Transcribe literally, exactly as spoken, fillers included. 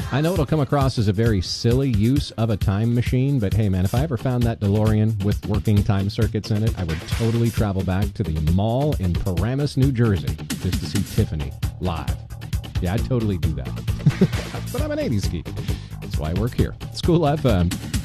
I know it'll come across as a very silly use of a time machine, but hey, man, if I ever found that DeLorean with working time circuits in it, I would totally travel back to the mall in Paramus, New Jersey, just to see Tiffany live. Yeah, I'd totally do that. But I'm an eighties geek. That's why I work here. It's Cool F M.